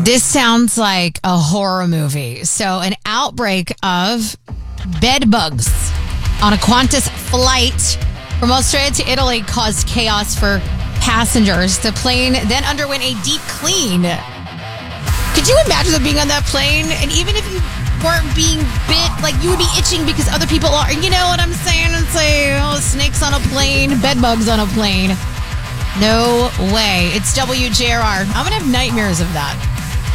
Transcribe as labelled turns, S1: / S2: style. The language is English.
S1: This sounds like a horror movie. So, an outbreak of bed bugs on a Qantas flight from Australia to Italy caused chaos for passengers. The plane then underwent a deep clean. Could you imagine being on that plane? And even if you weren't being bit, like you would be itching because other people are. You know what I'm saying? It's like, snakes on a plane, bed bugs on a plane. No way. It's WJRR. I'm going to have nightmares of that.